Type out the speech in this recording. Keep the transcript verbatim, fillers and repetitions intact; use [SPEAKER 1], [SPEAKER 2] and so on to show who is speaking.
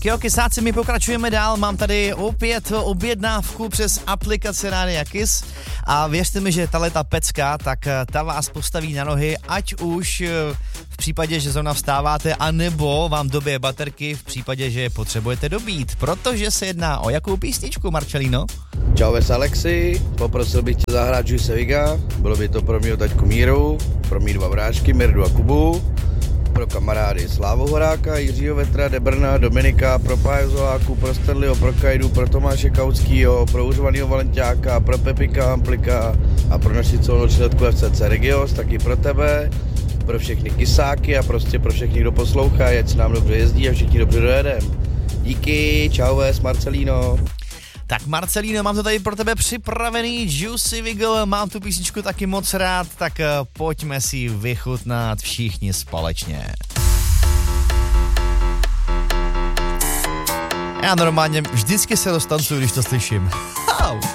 [SPEAKER 1] Tak jo, kysáci, my pokračujeme dál, mám tady opět objednávku přes aplikaci Rádia Kiss a věřte mi, že tahleta pecka, tak ta vás postaví na nohy, ať už v případě, že zrovna vstáváte, anebo vám dobije baterky v případě, že je potřebujete dobít, protože se jedná o jakou písničku, Marcelino?
[SPEAKER 2] Čau, ves Alexi, poprosil bych tě zahrát Juice Viga, bylo by to pro mě taťku Míru, pro mý dva brášky, Mirdu a Kubu, pro kamarády Slávu Horáka, Jiřího Vetra, Debrna, Dominika, pro Páju Zoláku, pro Stanleyho, pro Kajdu, pro Tomáše Kauckýho, pro Užovanýho Valenťáka, pro Pepika Hamplika a pro naši celonočletku F C C Regios, taky pro tebe, pro všechny kysáky a prostě pro všechny, kdo poslouchá, ať se nám dobře jezdí a všichni dobře dojedem. Díky, čau ves, Marcelino.
[SPEAKER 1] Tak Marcelino, mám to tady pro tebe připravený Juicy Wiggle, mám tu písničku taky moc rád, tak pojďme si vychutnat všichni společně. Já normálně vždycky se dostancuju, když to slyším.